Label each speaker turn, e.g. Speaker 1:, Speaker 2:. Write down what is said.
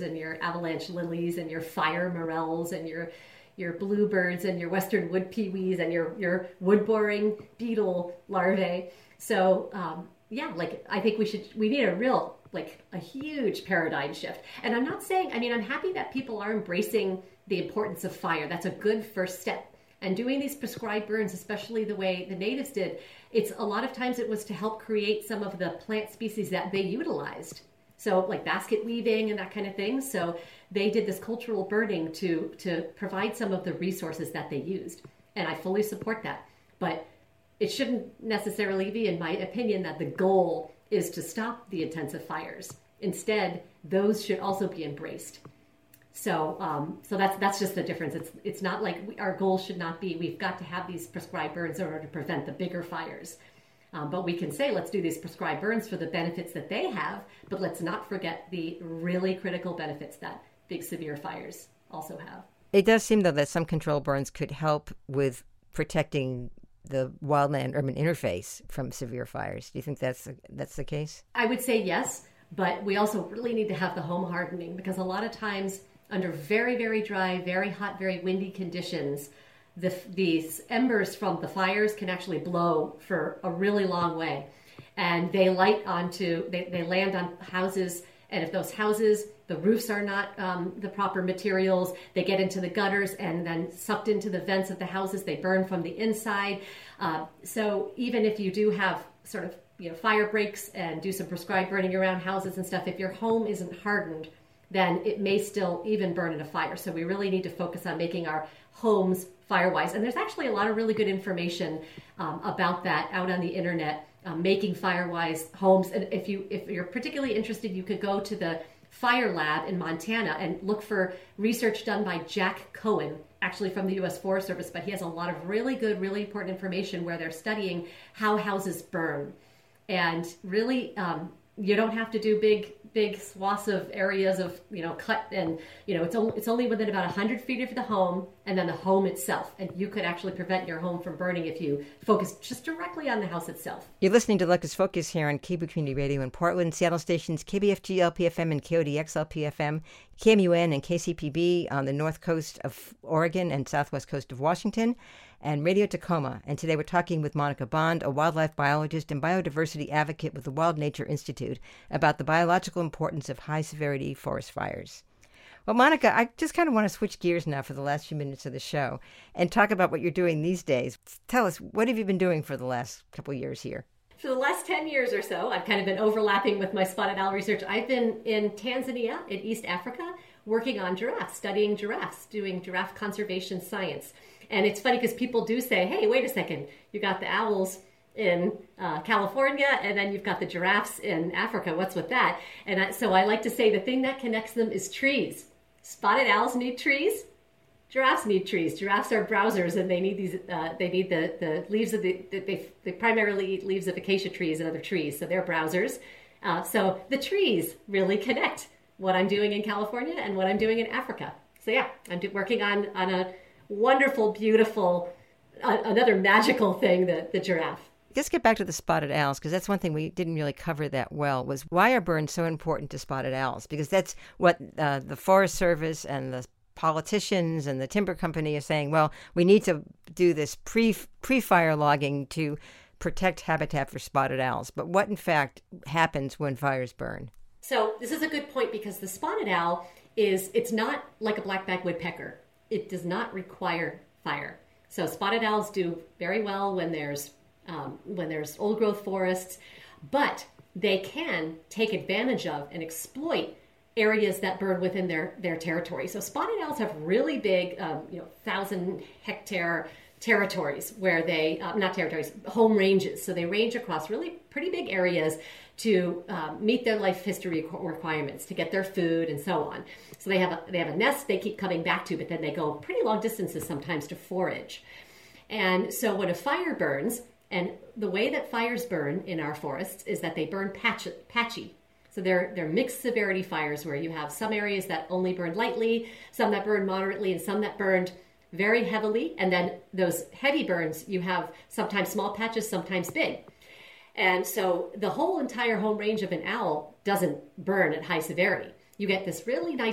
Speaker 1: and your avalanche lilies and your fire morels and your bluebirds and your western wood peewees and your wood boring beetle larvae. So I think we need a huge paradigm shift. And I'm not saying, I'm happy that people are embracing the importance of fire. That's a good first step. And doing these prescribed burns, especially the way the natives did, it's a lot of times it was to help create some of the plant species that they utilized. So like basket weaving and that kind of thing. So they did this cultural burning to provide some of the resources that they used. And I fully support that. But it shouldn't necessarily be, in my opinion, that the goal is to stop the intensive fires. Instead, those should also be embraced. So that's just the difference. It's not like our goal should not be we've got to have these prescribed burns in order to prevent the bigger fires. But we can say let's do these prescribed burns for the benefits that they have, but let's not forget the really critical benefits that big severe fires also have.
Speaker 2: It does seem, though, that some control burns could help with protecting the wildland-urban interface from severe fires. Do you think that's the case? I
Speaker 1: would say yes, but we also really need to have the home hardening, because a lot of times under very, very dry, very hot, very windy conditions, these embers from the fires can actually blow for a really long way. And they land on houses, and if those houses, the roofs are not the proper materials, they get into the gutters and then sucked into the vents of the houses, they burn from the inside. So even if you do have sort of fire breaks and do some prescribed burning around houses and stuff, if your home isn't hardened, then it may still even burn in a fire. So we really need to focus on making our homes fire-wise. And there's actually a lot of really good information about that out on the internet, making fire-wise homes. And if you're particularly interested, you could go to the Fire Lab in Montana and look for research done by Jack Cohen, actually from the U.S. Forest Service, but he has a lot of really good, really important information where they're studying how houses burn. And really, you don't have to do big swaths of areas of cut, and it's only within about 100 feet of the home and then the home itself, and you could actually prevent your home from burning if you focus just directly on the house itself.
Speaker 2: You're listening to Locust Focus here on KBOO Community Radio in Portland, Seattle stations KBFG LPFM and KODX LPFM, KMUN and KCPB on the north coast of Oregon and southwest coast of Washington, and Radio Tacoma. And today we're talking with Monica Bond, a wildlife biologist and biodiversity advocate with the Wild Nature Institute, about the biological importance of high-severity forest fires. Well, Monica, I just kind of want to switch gears now for the last few minutes of the show and talk about what you're doing these days. Tell us, what have you been doing for the last couple of years here?
Speaker 1: For the last 10 years or so, I've kind of been overlapping with my spotted owl research. I've been in Tanzania, in East Africa, working on giraffes, studying giraffes, doing giraffe conservation science. And it's funny because people do say, hey, wait a second, you got the owls in California, and then you've got the giraffes in Africa. What's with that? And so I like to say the thing that connects them is trees. Spotted owls need trees. Giraffes need trees. Giraffes are browsers, and they need these. They need the leaves of they primarily eat leaves of acacia trees and other trees, so they're browsers. So the trees really connect what I'm doing in California and what I'm doing in Africa. So yeah, I'm working on a wonderful, beautiful, another magical thing, the giraffe.
Speaker 2: Let's get back to the spotted owls, because that's one thing we didn't really cover that well, was why are burns so important to spotted owls? Because that's what the Forest Service and the politicians and the timber company are saying, well, we need to do this pre-fire logging to protect habitat for spotted owls. But what, in fact, happens when fires burn?
Speaker 1: So this is a good point, because the spotted owl it's not like a black-backed woodpecker. It does not require fire. So spotted owls do very well when there's old growth forests, but they can take advantage of and exploit areas that burn within their territory. So spotted owls have really big, 1,000-hectare territories where they, home ranges. So they range across really pretty big areas to meet their life history requirements, to get their food and so on. So they have a nest they keep coming back to, but then they go pretty long distances sometimes to forage. And so when a fire burns, and the way that fires burn in our forests is that they burn patchy. So they're mixed severity fires where you have some areas that only burn lightly, some that burn moderately, and some that burned very heavily. And then those heavy burns, you have sometimes small patches, sometimes big. And so the whole entire home range of an owl doesn't burn at high severity. You get this really nice